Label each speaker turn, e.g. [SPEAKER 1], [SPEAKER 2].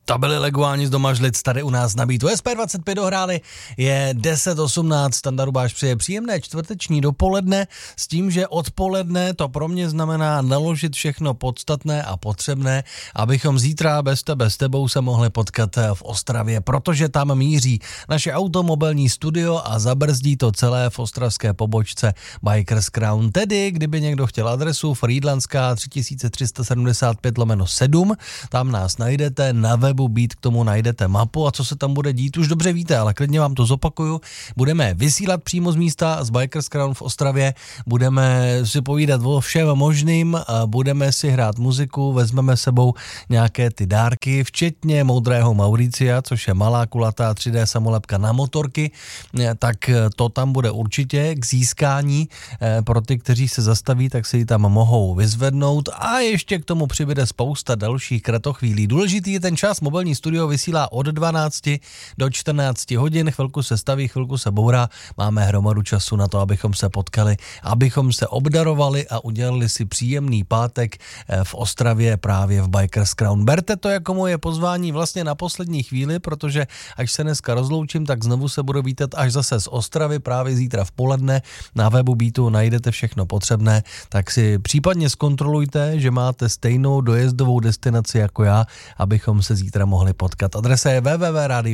[SPEAKER 1] To byli Leguáni z Domažlic tady u nás na Beatu. SP25 dohráli, je 10:18, Standa Rubáš přeje příjemné čtvrteční dopoledne s tím, že odpoledne to pro mě znamená naložit všechno podstatné a potřebné, abychom zítra bez tebe, s tebou se mohli potkat v Ostravě, protože tam míří naše automobilní studio a zabrzdí to celé v ostravské pobočce Bikers Crown. Tedy, kdyby někdo chtěl adresu Frýdlanská 3375/7, tam nás najdete, na webu Beat k tomu najdete mapu a co se tam bude dít, už dobře víte, ale klidně vám to zopakuju. Budeme vysílat přímo z místa z Bikers Crown v Ostravě, budeme si povídat o všem možným, budeme si hrát muziku, vezmeme sebou nějaké ty dárky, včetně moudrého Mauricia, což je malá kulatá 3D samolepka na motorky, tak to tam bude určitě k získání. Pro ty, kteří se zastaví, tak si ji tam mohou vyzvednout a ještě k tomu přibude spousta dalších kratochvílí. Důležitý je ten čas, mobilní studio vysílá od 12 do 14 hodin, chvilku se staví, chvilku se bourá, máme hromadu času na to, abychom se potkali, abychom se obdarovali a udělali si příjemný pátek v Ostravě právě v Bikers Crown. Berte to jako moje pozvání vlastně na poslední chvíli, protože až se dneska rozloučím, tak znovu se budu vítat až zase z Ostravy, právě zítra v poledne. Na webu Beatu najdete všechno potřebné, tak si případně zkontrolujte, že máte stejnou dojezdovou destinaci jako já, abychom se zítra mohli potkat. Adresa je www.radio